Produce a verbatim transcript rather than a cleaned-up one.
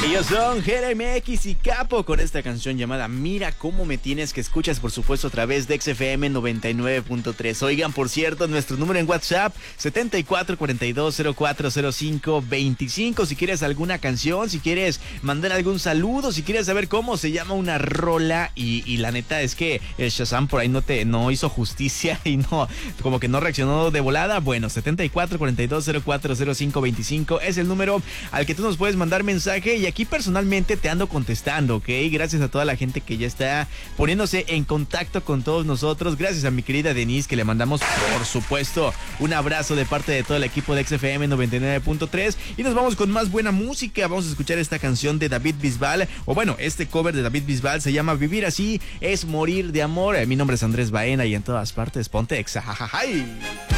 Ellos son Jeremy X y Capo con esta canción llamada Mira Cómo Me Tienes, que escuchas por supuesto a través de X F M noventa y nueve punto tres. Oigan, por cierto, nuestro número en WhatsApp setenta y cuatro cuarenta y dos cero cuatro cero cinco veinticinco. Si quieres alguna canción, si quieres mandar algún saludo, si quieres saber cómo se llama una rola y, y la neta es que el Shazam por ahí no te no hizo justicia y no, como que no reaccionó de volada. Bueno, setenta y cuatro cuarenta y dos cero cuatro cero cinco veinticinco es el número al que tú nos puedes mandar mensaje y aquí personalmente te ando contestando, ¿ok? Gracias a toda la gente que ya está poniéndose en contacto con todos nosotros. Gracias a mi querida Denise, que le mandamos, por supuesto, un abrazo de parte de todo el equipo de X F M noventa y nueve punto tres. Y nos vamos con más buena música. Vamos a escuchar esta canción de David Bisbal, o bueno, este cover de David Bisbal se llama Vivir Así es Morir de Amor. Mi nombre es Andrés Baena y en todas partes ponte Exa. Jajajay.